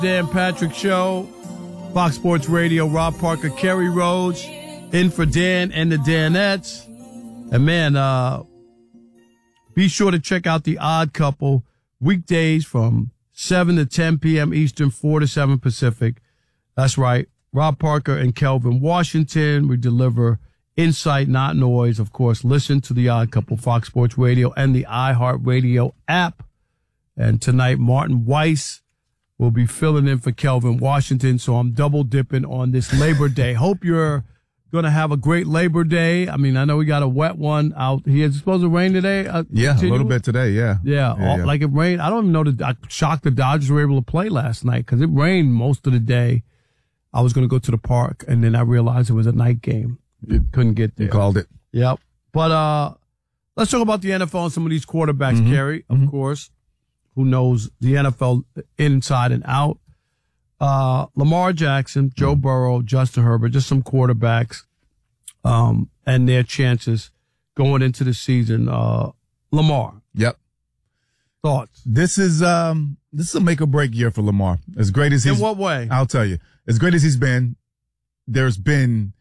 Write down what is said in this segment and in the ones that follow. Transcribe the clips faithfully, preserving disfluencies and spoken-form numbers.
Dan Patrick Show, Fox Sports Radio, Rob Parker, Kerry Rhodes, in for Dan and the Danettes. And man, uh, be sure to check out The Odd Couple weekdays from seven to ten p.m. Eastern, four to seven Pacific. That's right. Rob Parker and Kelvin Washington. We deliver insight, not noise. Of course, listen to The Odd Couple, Fox Sports Radio, and the iHeartRadio app. And tonight, Martin Weiss will be filling in for Kelvin Washington. So I'm double dipping on this Labor Day. Hope you're going to have a great Labor Day. I mean, I know we got a wet one out here. Is it supposed to rain today? Uh, yeah, continue? a little bit today, yeah. Yeah, yeah, all, yeah. like it rained. I don't even know that I'm shocked the Dodgers were able to play last night because it rained most of the day. I was going to go to the park, and then I realized it was a night game. You couldn't get there. You called it. Yep. But uh, let's talk about the N F L and some of these quarterbacks, Mm-hmm. Kerry, of mm-hmm. course, who knows the N F L inside and out. Uh, Lamar Jackson, Joe mm-hmm. Burrow, Justin Herbert, just some quarterbacks um, and their chances going into the season. Uh, Lamar. Yep. Thoughts? This is um this is a make or break year for Lamar. As great as he's in what way? I'll tell you. As great as he's been, there's been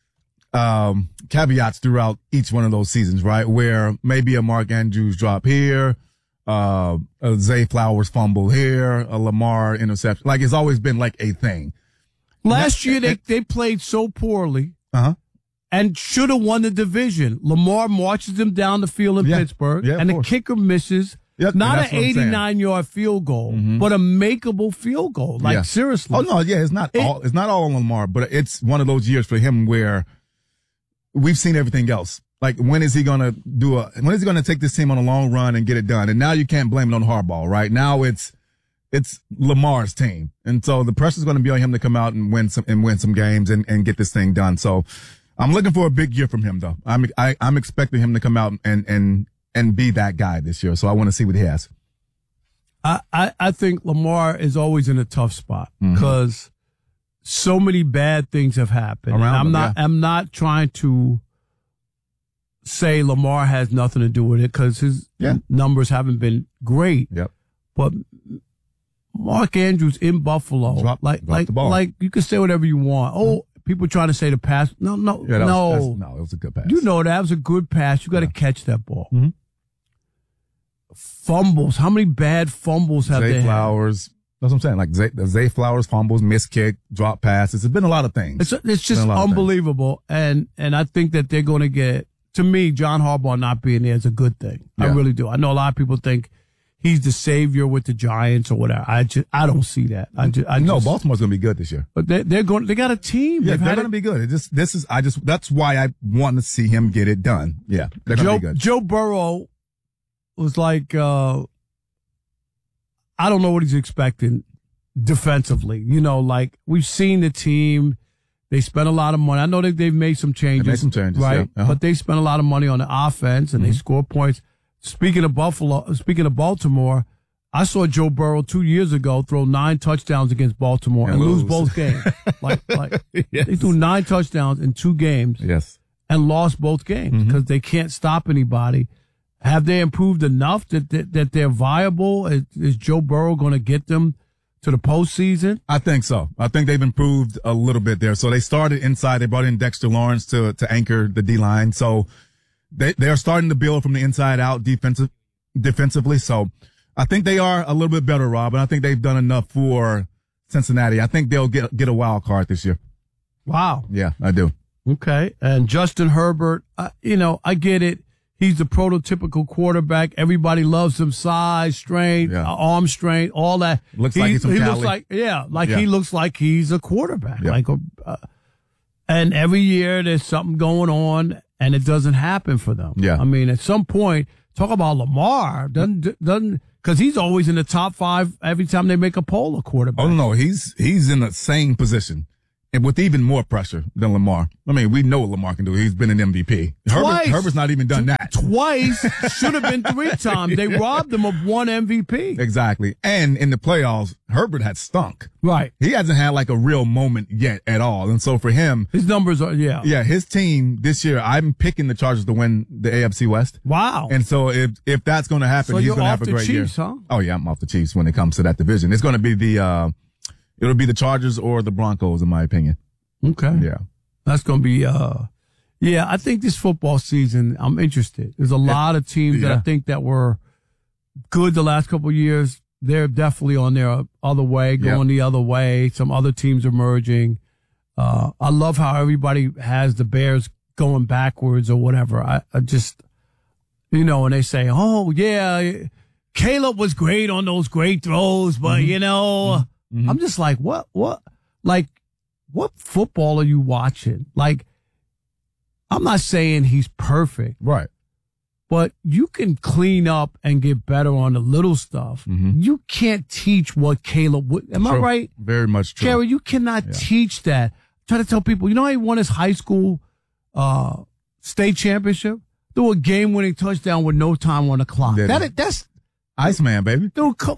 um caveats throughout each one of those seasons, right? Where maybe a Mark Andrews drop here, uh a Zay Flowers fumble here, a Lamar interception. Like it's always been like a thing. Last year they they played so poorly. Uh-huh. And should have won the division. Lamar marches them down the field in yeah. Pittsburgh, yeah, and the course. kicker misses. Yep, not an eighty-nine-yard field goal, mm-hmm. but a makeable field goal. Like, yeah. seriously. Oh, no, yeah, it's not it, all, it's not all on Lamar, but it's one of those years for him where we've seen everything else. Like, when is he going to do a, when is he going to take this team on a long run and get it done? And now you can't blame it on Harbaugh, right? Now it's, it's Lamar's team. And so the pressure's going to be on him to come out and win some, and win some games and, and get this thing done. So I'm looking for a big year from him, though. I'm, I, I'm expecting him to come out and, and, and be that guy this year. So I want to see what he has. I, I, I think Lamar is always in a tough spot because mm-hmm. so many bad things have happened. Around I'm him, not, yeah. I'm not trying to say Lamar has nothing to do with it because his yeah. numbers haven't been great. Yep. But Mark Andrews in Buffalo, drop, like, drop like, the ball. like you can say whatever you want. Oh, mm-hmm. people trying to say the pass. No, no, yeah, that no, was, no, it was a good pass. You know that was a good pass. You got to yeah. catch that ball. Mm-hmm. Fumbles. How many bad fumbles have Zay they Flowers. had? That's what I'm saying. Like Zay, Zay Flowers fumbles, missed kick, drop passes. It's been a lot of things. It's, it's just unbelievable. And, and I think that they're going to get, to me, John Harbaugh not being there is a good thing. Yeah. I really do. I know a lot of people think he's the savior with the Giants or whatever. I just, I don't see that. I just, I no, just, Baltimore's going to be good this year. But they, they're going, they got a team. Yeah, They've they're going to be good. It just, this is, I just, that's why I want to see him get it done. Yeah. They're going to be good. Joe Burrow was like, uh, I don't know what he's expecting defensively. You know, like we've seen the team. They spent a lot of money. I know that they've made some changes. They made some changes, right? Yeah. Uh-huh. But they spent a lot of money on the offense and mm-hmm. they score points. Speaking of Buffalo, speaking of Baltimore, I saw Joe Burrow two years ago throw nine touchdowns against Baltimore and, and lose. lose both games. like, like yes. They threw nine touchdowns in two games. Yes. And lost both games because mm-hmm. they can't stop anybody. Have they improved enough that that, that they're viable? Is, is Joe Burrow going to get them to the postseason? I think so. I think they've improved a little bit there. So they started inside. They brought in Dexter Lawrence to to anchor the D line. So they they are starting to build from the inside out defensive defensively. So I think they are a little bit better, Rob. And I think they've done enough for Cincinnati. I think they'll get get a wild card this year. Wow. Yeah, I do. Okay. And Justin Herbert, uh, you know, I get it. He's the prototypical quarterback. Everybody loves him. Size, strength, yeah. uh, arm strength, all that. Looks like he's from he Cali. looks like yeah, like yeah. he looks like he's a quarterback. Yeah. Like a, uh, and every year there's something going on, and it doesn't happen for them. Yeah. I mean, at some point, talk about Lamar doesn't doesn't because he's always in the top five every time they make a poll of quarterback. Oh no, he's he's in the same position. And with even more pressure than Lamar. I mean, we know what Lamar can do. He's been an M V P. Herbert, Herbert's not even done that. Twice. Should have been three times. They robbed him of one M V P. Exactly. And in the playoffs, Herbert had stunk. Right. He hasn't had like a real moment yet at all. And so for him. His numbers are, yeah. Yeah, his team this year, I'm picking the Chargers to win the A F C West. Wow. And so if if that's going to happen, so he's you're going to off have a the great Chiefs, year. Huh? Oh, yeah, I'm off the Chiefs when it comes to that division. It's going to be the, uh, It'll be the Chargers or the Broncos, in my opinion. Okay. Yeah. That's going to be, uh, yeah, I think this football season, I'm interested. There's a lot of teams yeah. that I think that were good the last couple of years. They're definitely on their other way, going yep. the other way. Some other teams emerging. Uh, I love how everybody has the Bears going backwards or whatever. I, I just, you know, and they say, oh, yeah, Caleb was great on those great throws, but, mm-hmm. you know, mm-hmm. I'm just like, what, what, like, what football are you watching? Like, I'm not saying he's perfect. Right. But you can clean up and get better on the little stuff. Mm-hmm. You can't teach what Caleb would. Am true. I right? Very much true. Jerry, you cannot yeah. teach that. Try to tell people, you know how he won his high school uh, state championship? Threw a game-winning touchdown with no time on the clock. Did That, that's Iceman, baby. Dude, co-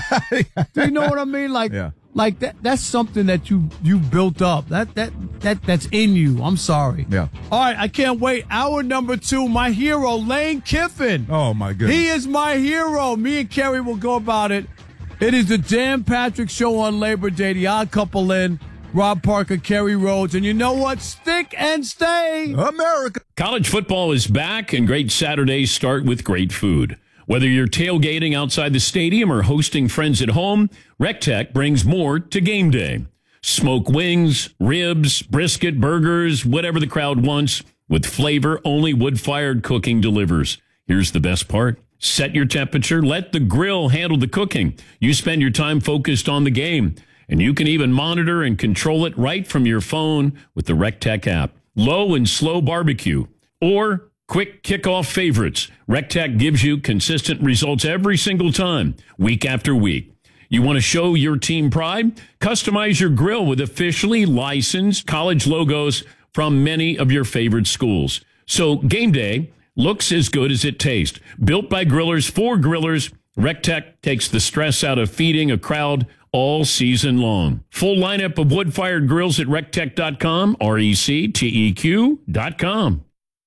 do you know what I mean? Like, yeah. like that. That's something that you you built up. That that that that's in you. I'm sorry. Yeah. All right, I can't wait. Hour number two, my hero, Lane Kiffin. Oh my goodness. He is my hero. Me and Kerry will go about it. It is the Dan Patrick Show on Labor Day. The Odd Couple in. Rob Parker, Kerry Rhodes, and you know what? Stick and stay. America. College football is back, and great Saturdays start with great food. Whether you're tailgating outside the stadium or hosting friends at home, RecTech brings more to game day. Smoke wings, ribs, brisket, burgers, whatever the crowd wants, with flavor only wood-fired cooking delivers. Here's the best part. Set your temperature. Let the grill handle the cooking. You spend your time focused on the game. And you can even monitor and control it right from your phone with the RecTech app. Low and slow barbecue or quick kickoff favorites. RecTech gives you consistent results every single time, week after week. You want to show your team pride? Customize your grill with officially licensed college logos from many of your favorite schools. So game day looks as good as it tastes. Built by grillers for grillers, RecTech takes the stress out of feeding a crowd all season long. Full lineup of wood-fired grills at rectech dot com, R E C T E Q dot com.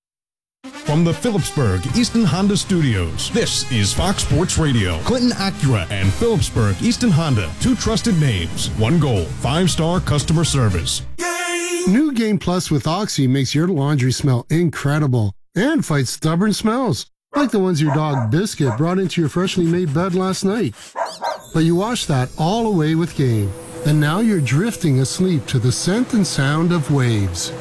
From the Phillipsburg Easton Honda Studios, this is Fox Sports Radio. Clinton Acura and Phillipsburg Easton Honda, two trusted names, one goal, five-star customer service. New Game Plus with Oxy makes your laundry smell incredible and fights stubborn smells, like the ones your dog Biscuit brought into your freshly made bed last night. But you wash that all away with Game, and now you're drifting asleep to the scent and sound of waves.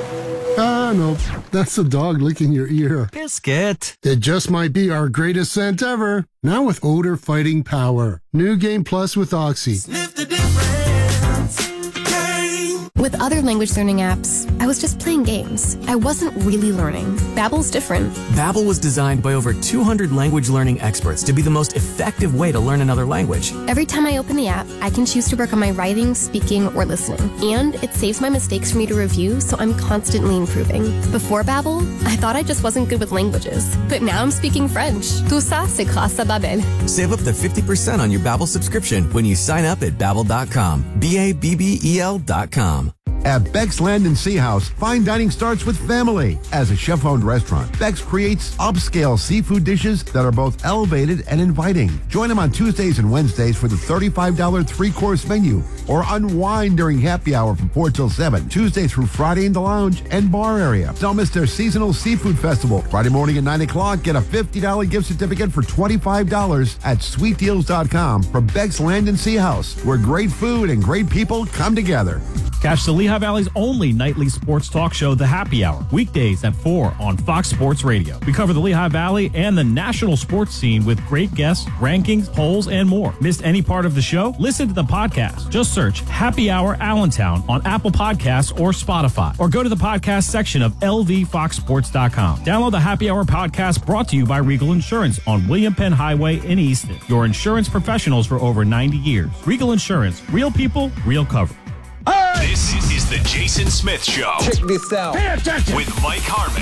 Ah, no, that's the dog licking your ear. Biscuit. It just might be our greatest scent ever. Now with odor-fighting power. New Game Plus with Oxy. Sniff the difference. Game. With other language learning apps, I was just playing games. I wasn't really learning. Babbel's different. Babbel was designed by over two hundred language learning experts to be the most effective way to learn another language. Every time I open the app, I can choose to work on my writing, speaking, or listening. And it saves my mistakes for me to review, so I'm constantly improving. Before Babbel, I thought I just wasn't good with languages. But now I'm speaking French. Tout ça, c'est grâce à Babbel. Save up to fifty percent on your Babbel subscription when you sign up at babbel dot com. B A B B E L dot com. At Beck's Land and Sea House, fine dining starts with family. As a chef-owned restaurant, Beck's creates upscale seafood dishes that are both elevated and inviting. Join them on Tuesdays and Wednesdays for the thirty-five dollars three-course menu, or unwind during happy hour from four till seven, Tuesday through Friday in the lounge and bar area. Don't miss their seasonal seafood festival. Friday morning at nine o'clock, get a fifty dollars gift certificate for twenty-five dollars at sweet deals dot com from Beck's Land and Sea House, where great food and great people come together. Catch the Lehigh Valley's only nightly sports talk show, The Happy Hour, weekdays at four on Fox Sports Radio. We cover the Lehigh Valley and the national sports scene with great guests, rankings, polls, and more. Missed any part of the show? Listen to the podcast. Just search Happy Hour Allentown on Apple Podcasts or Spotify, or go to the podcast section of L V fox sports dot com. Download the Happy Hour podcast brought to you by Regal Insurance on William Penn Highway in Easton. Your insurance professionals for over ninety years. Regal Insurance, real people, real cover. This is the Jason Smith Show. Check this out. Pay attention. With Mike Harmon.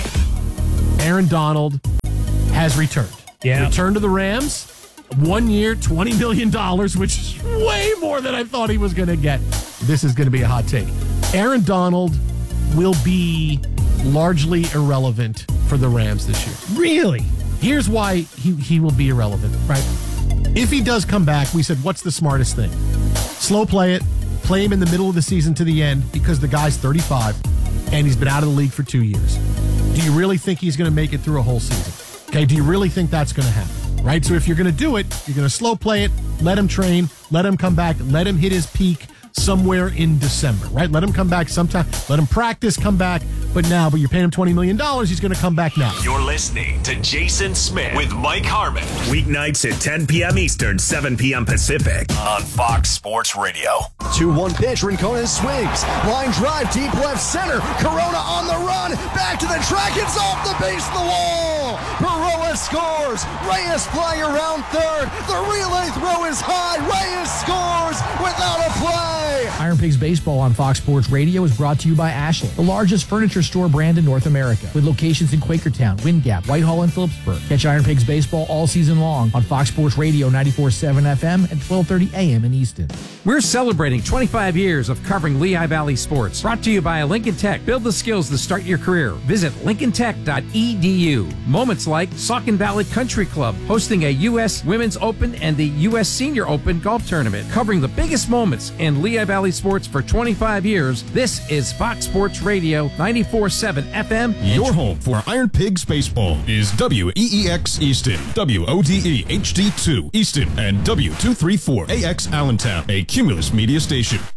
Aaron Donald has returned. Yeah. Returned to the Rams. One year, twenty million dollars, which is way more than I thought he was going to get. This is going to be a hot take. Aaron Donald will be largely irrelevant for the Rams this year. Really? Here's why he, he will be irrelevant, right? If he does come back, we said, what's the smartest thing? Slow play it. play him in the middle of the season to the end because the guy's thirty-five and he's been out of the league for two years. Do you really think he's going to make it through a whole season? Okay, do you really think that's going to happen? Right? So if you're going to do it, you're going to slow play it, let him train, let him come back, let him hit his peak somewhere in December, right? Let him come back sometime. Let him practice, come back. But now, but you're paying him twenty million dollars, he's going to come back now. You're listening to Jason Smith with Mike Harmon. Weeknights at ten p.m. Eastern, seven p.m. Pacific on Fox Sports Radio. two one pitch, Rincon swings. Line drive, deep left center. Corona on the run. Back to the track. It's off the base of the wall. Perroa scores. Reyes flying around third. The relay throw is high. Reyes scores without a play. Iron Pigs Baseball on Fox Sports Radio is brought to you by Ashland, the largest furniture store brand in North America, with locations in Quakertown, Wind Gap, Whitehall, and Phillipsburg. Catch Iron Pigs Baseball all season long on Fox Sports Radio ninety-four point seven F M and twelve thirty A M in Easton. We're celebrating twenty-five years of covering Lehigh Valley sports. Brought to you by Lincoln Tech. Build the skills to start your career. Visit lincoln tech dot e d u. Moments like Saucon Valley Country Club hosting a U S Women's Open and the U S Senior Open golf tournament. Covering the biggest moments in Lehigh Valley sports for twenty-five years. This is Fox Sports Radio ninety-four point seven F M. Your home for Iron Pigs Baseball is W E E X Easton, W O D E H D two Easton, and W two thirty-four A X Allentown, a Cumulus Media station.